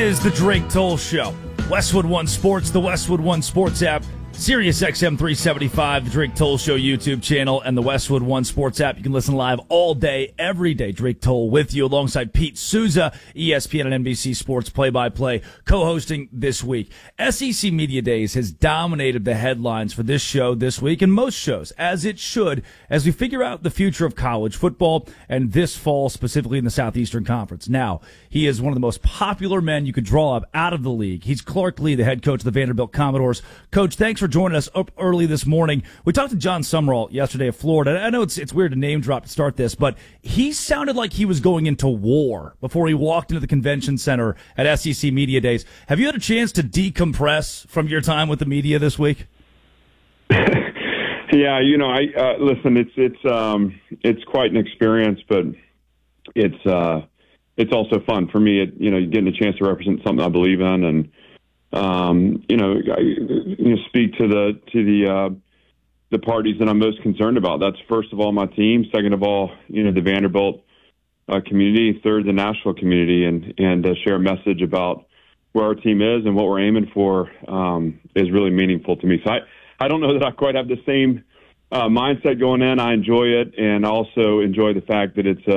is the Drake Toll Show. Westwood One Sports, the Westwood One Sports app, Sirius XM 375, the Drake Toll Show YouTube channel, and the Westwood One Sports app. You can listen live all day, every day. Drake Toll with you alongside Pete Souza, ESPN and NBC Sports play-by-play, co-hosting this week. SEC Media Days has dominated the headlines for this show this week and most shows, as it should, as we figure out the future of college football and this fall, specifically in the Southeastern Conference. Now, he is one of the most popular men you could draw up out of the league. He's Clark Lea, the head coach of the Vanderbilt Commodores. Coach, thanks for joining us up early this morning. We talked to John Summerall yesterday of Florida. I know it's weird to name drop to start this, but he sounded like he was going into war before he walked into the convention center at SEC Media Days. Have you had a chance to decompress from your time with the media this week? Yeah, I listen. It's quite an experience, but it's also fun for me. Getting a chance to represent something I believe in, and speak to the parties that I'm most concerned about. That's first of all my team, second of all, the Vanderbilt community, third the national community, and share a message about where our team is and what we're aiming for is really meaningful to me. So I don't know that I quite have the same mindset going in. I enjoy it, and I also enjoy the fact that it's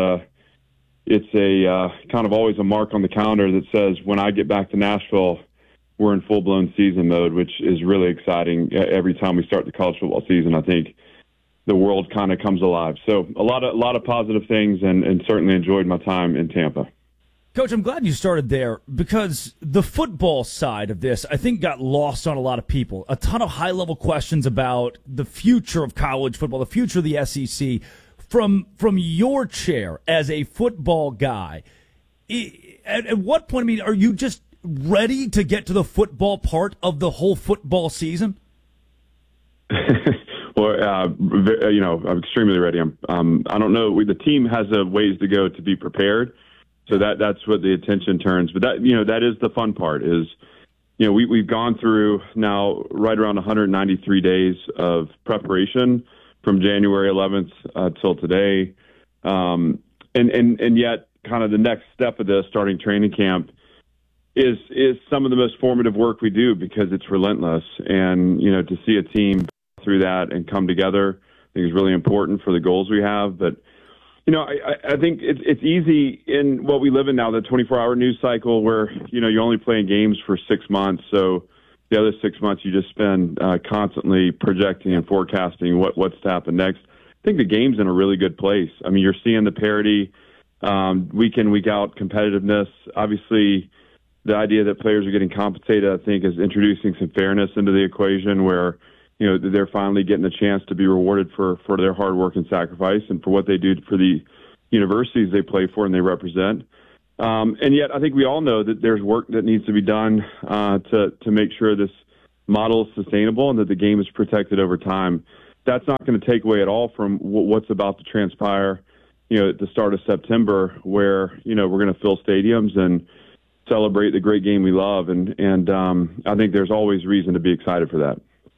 a kind of always a mark on the calendar that says when I get back to Nashville, we're in full-blown season mode, which is really exciting. Every time we start the college football season, I think the world kind of comes alive. So a lot of positive things, and certainly enjoyed my time in Tampa. Coach, I'm glad you started there because the football side of this, I think, got lost on a lot of people. A ton of high-level questions about the future of college football, the future of the SEC. From your chair as a football guy, at what point, are you just ready to get to the football part of the whole football season? Well, I'm extremely ready. I don't know. The team has a ways to go to be prepared, so that's what the attention turns. But that is the fun part. Is we've gone through now right around 193 days of preparation from January 11th till today, and yet kind of the next step of this, starting training camp, is some of the most formative work we do because it's relentless. And, to see a team through that and come together, I think is really important for the goals we have. But, I think it's easy in what we live in now, the 24-hour news cycle where, you're only playing games for 6 months. So the other 6 months you just spend constantly projecting and forecasting what's to happen next. I think the game's in a really good place. I mean, you're seeing the parity, week in, week out competitiveness. Obviously, the idea that players are getting compensated, I think, is introducing some fairness into the equation where, they're finally getting a chance to be rewarded for their hard work and sacrifice and for what they do for the universities they play for and they represent. And yet I think we all know that there's work that needs to be done to make sure this model is sustainable and that the game is protected over time. That's not going to take away at all from what's about to transpire, at the start of September where, we're going to fill stadiums and celebrate the great game we love. And I think there's always reason to be excited for that.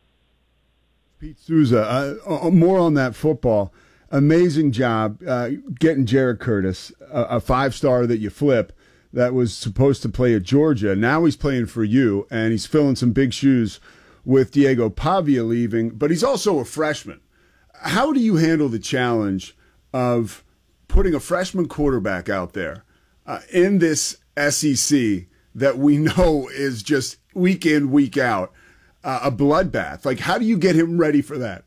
Pete Souza, more on that football. Amazing job getting Jared Curtis, a five-star that you flip that was supposed to play at Georgia. Now he's playing for you, and he's filling some big shoes with Diego Pavia leaving, but he's also a freshman. How do you handle the challenge of putting a freshman quarterback out there in this SEC that we know is just week in, week out, a bloodbath? Like, how do you get him ready for that?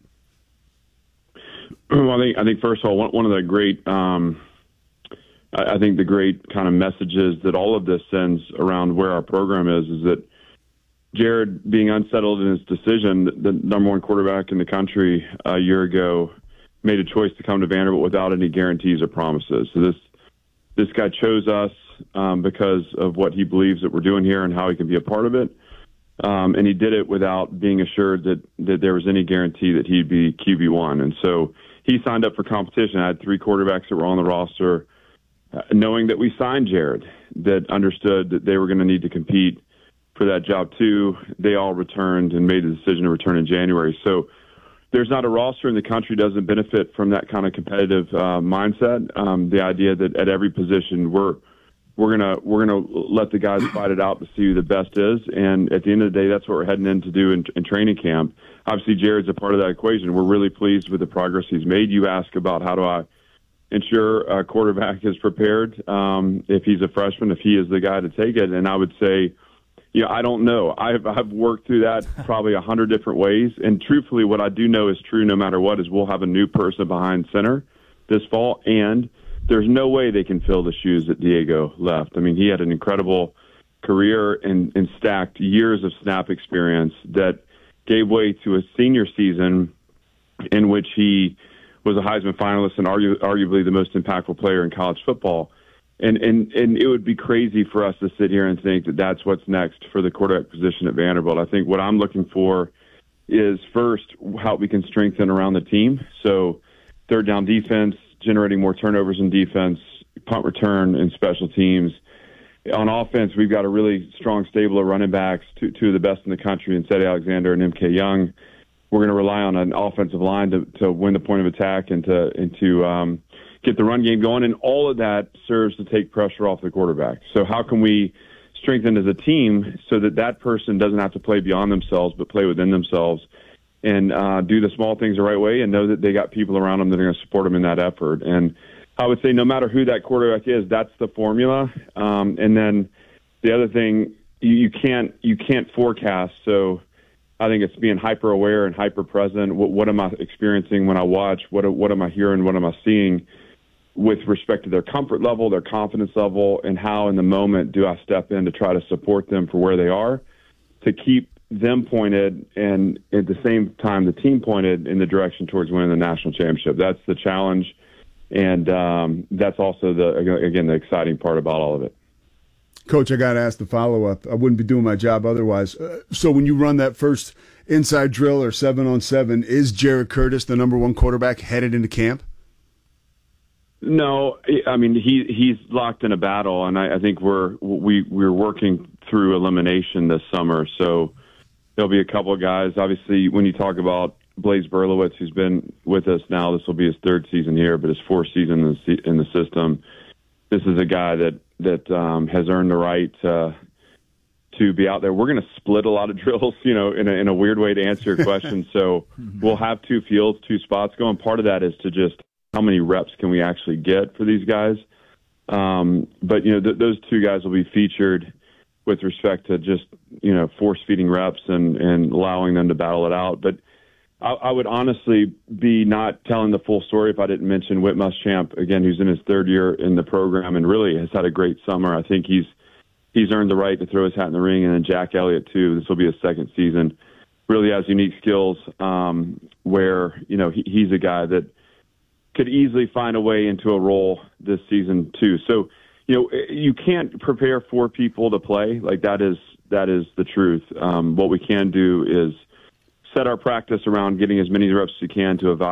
Well, I think first of all, one of the great, I think the great kind of messages that all of this sends around where our program is that Jared, being unsettled in his decision, the number one quarterback in the country a year ago, made a choice to come to Vanderbilt without any guarantees or promises. So this guy chose us because of what he believes that we're doing here and how he can be a part of it. And he did it without being assured that there was any guarantee that he'd be QB1. And so he signed up for competition. I had three quarterbacks that were on the roster, knowing that we signed Jared, that understood that they were going to need to compete for that job too. They all returned and made the decision to return in January. So there's not a roster in the country doesn't benefit from that kind of competitive mindset. The idea that at every position we're we're gonna let the guys fight it out to see who the best is. And at the end of the day, that's what we're heading in to do in training camp. Obviously, Jared's a part of that equation. We're really pleased with the progress he's made. You ask about how do I ensure a quarterback is prepared if he's a freshman, if he is the guy to take it. And I would say, I don't know. I've worked through that probably 100 different ways. And truthfully, what I do know is true no matter what is we'll have a new person behind center this fall, and there's no way they can fill the shoes that Diego left. I mean, he had an incredible career and stacked years of snap experience that gave way to a senior season in which he was a Heisman finalist and arguably the most impactful player in college football. And it would be crazy for us to sit here and think that that's what's next for the quarterback position at Vanderbilt. I think what I'm looking for is first how we can strengthen around the team. So third down defense, generating more turnovers in defense, punt return, and special teams. On offense, we've got a really strong stable of running backs, two of the best in the country, in Cedi Alexander and MK Young. We're going to rely on an offensive line to win the point of attack and to get the run game going, and all of that serves to take pressure off the quarterback. So how can we strengthen as a team so that person doesn't have to play beyond themselves but play within themselves and do the small things the right way and know that they got people around them that are going to support them in that effort. And I would say no matter who that quarterback is, that's the formula. And then the other thing, you can't forecast. So I think it's being hyper aware and hyper present. What am I experiencing when I watch? What am I hearing? What am I seeing with respect to their comfort level, their confidence level, and how in the moment do I step in to try to support them for where they are to keep them pointed and at the same time the team pointed in the direction towards winning the national championship. That's the challenge, and that's also the exciting part about all of it. Coach, I got to ask the follow-up. I wouldn't be doing my job otherwise. So when you run that first inside drill or 7-on-7, is Jared Curtis the number one quarterback headed into camp? No, I mean he's locked in a battle, and I think we're working through elimination this summer. So there'll be a couple of guys. Obviously, when you talk about Blaze Berlowitz, who's been with us now, this will be his third season here, but his fourth season in the system. This is a guy that has earned the right to be out there. We're going to split a lot of drills, in a weird way to answer your question. So we'll have two fields, two spots going. Part of that is to just how many reps can we actually get for these guys. But those two guys will be featured with respect to just force feeding reps and allowing them to battle it out. But I would honestly be not telling the full story if I didn't mention Whit Muschamp, again, who's in his third year in the program and really has had a great summer. I think he's earned the right to throw his hat in the ring. And then Jack Elliott, too. This will be his second season. Really has unique skills where, he's a guy that could easily find a way into a role this season, too. So, you can't prepare for people to play. Like, that is the truth. What we can do is set our practice around getting as many reps as you can to evaluate